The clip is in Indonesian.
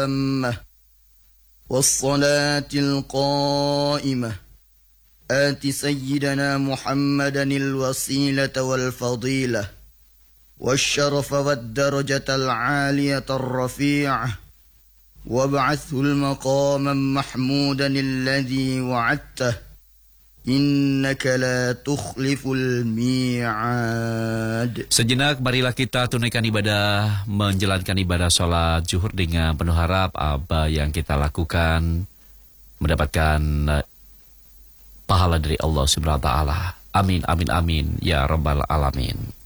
التامة والصلاة القائمة آت سيدنا محمدا الوسيلة والفضيلة والشرف والدرجة العالية الرفيعة وابعثه المقاما محمودا الذي وعدته إنك لا تخلف الميعاد. Sejenak marilah kita tunaikan ibadah, menjalankan ibadah sholat zuhur dengan penuh harap apa yang kita lakukan mendapatkan pahala dari Allah Subhanahu wa taala. Amin amin amin ya rabbal alamin.